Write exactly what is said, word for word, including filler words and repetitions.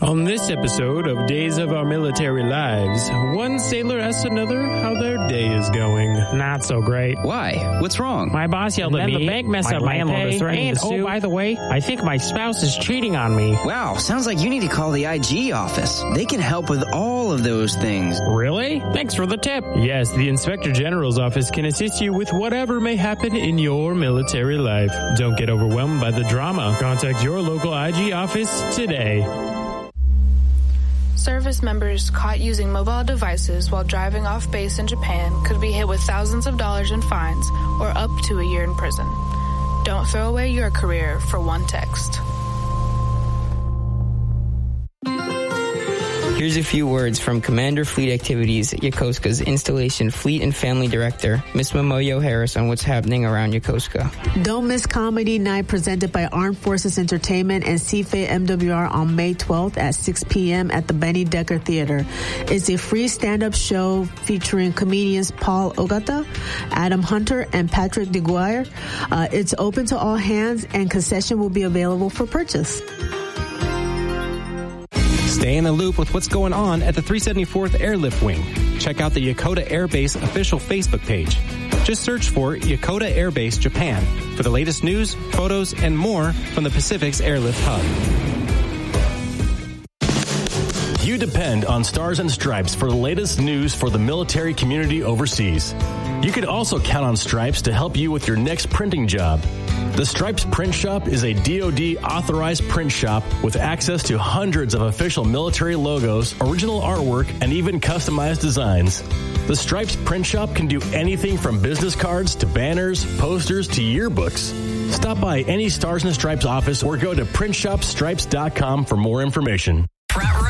On this episode of Days of Our Military Lives, one sailor asks another how their day is going. Not so great. Why? What's wrong? My boss yelled And at then me. the bank messed my up my landlord pay, is threatening and, to oh, sue. by the way, I think my spouse is cheating on me. Wow, sounds like you need to call the I G office. They can help with all of those things. Really? Thanks for the tip. Yes, the Inspector General's office can assist you with whatever may happen in your military life. Don't get overwhelmed by the drama. Contact your local I G office today. Service members caught using mobile devices while driving off base in Japan could be hit with thousands of dollars in fines or up to a year in prison. Don't throw away your career for one text. Here's a few words from Commander Fleet Activities at Yokosuka's Installation Fleet and Family Director, Miss Momoyo Harris, on what's happening around Yokosuka. Don't miss Comedy Night presented by Armed Forces Entertainment and C F A M W R on May twelfth at six p.m. at the Benny Decker Theater. It's a free stand-up show featuring comedians Paul Ogata, Adam Hunter, and Patrick DeGuire. Uh, it's open to all hands, and concession will be available for purchase. Stay in the loop with what's going on at the three seventy-fourth Airlift Wing. Check out the Yokota Air Base official Facebook page. Just search for Yokota Air Base Japan for the latest news, photos, and more from the Pacific's Airlift Hub. You depend on Stars and Stripes for the latest news for the military community overseas. You can also count on Stripes to help you with your next printing job. The Stripes Print Shop is a D O D authorized print shop with access to hundreds of official military logos, original artwork, and even customized designs. The Stripes Print Shop can do anything from business cards to banners, posters to yearbooks. Stop by any Stars and Stripes office or go to print shop stripes dot com for more information.